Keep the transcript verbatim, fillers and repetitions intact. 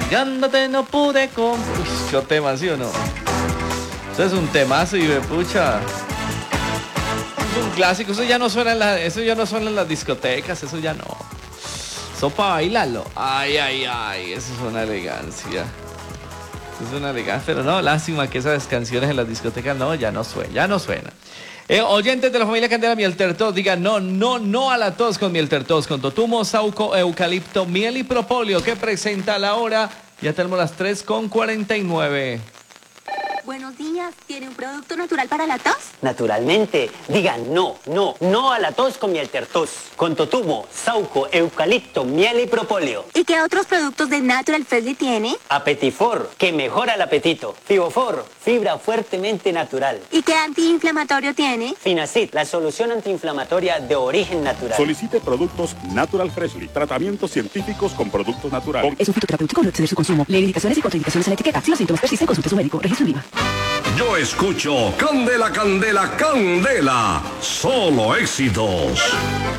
Odiándote no pude con... Uy, qué tema, ¿sí o no? Eso es un temazo y me pucha. Es un clásico, eso ya no suena en la, eso ya no suena en las discotecas, eso ya no. Eso para bailarlo. Ay, ay, ay, eso es una elegancia. Es una elegancia, pero no, lástima que esas canciones en las discotecas no, ya no suenan, ya no suenan. Eh, oyentes de la familia Candela, miel tertos, digan no, no, no a la tos con miel tertos, con totumo, sauco, eucalipto, miel y propóleo, que presenta la hora. Ya tenemos las tres con cuarenta y nueve. Buenos días, ¿tiene un producto natural para la tos? Naturalmente, digan no, no, no a la tos con miel tertos, con totumo, sauco, eucalipto, miel y propóleo. ¿Y qué otros productos de Natural Freshly tiene? Apetifor, que mejora el apetito. Fibofor, fibra fuertemente natural. ¿Y qué antiinflamatorio tiene? Finacid, la solución antiinflamatoria de origen natural. Solicite productos Natural Freshly, tratamientos científicos con productos naturales. Es un fitoterapéutico, no exceder su consumo. Lee indicaciones y contraindicaciones en la etiqueta. Si los síntomas persisten, consulte a su médico. Registro en Viva. Yo escucho Candela, Candela, Candela. Solo éxitos.